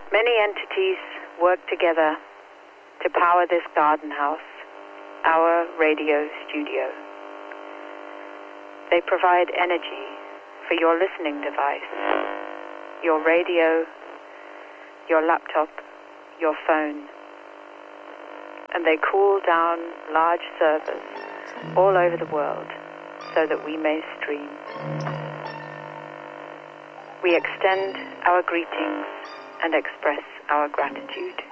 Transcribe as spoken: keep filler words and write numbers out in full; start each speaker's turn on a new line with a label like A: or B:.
A: Many entities work together to power this garden house, our radio studio. They provide energy for your listening device, your radio, your laptop, your phone. And they cool down large servers all over the world so that we may stream. We extend our greetings and express our gratitude.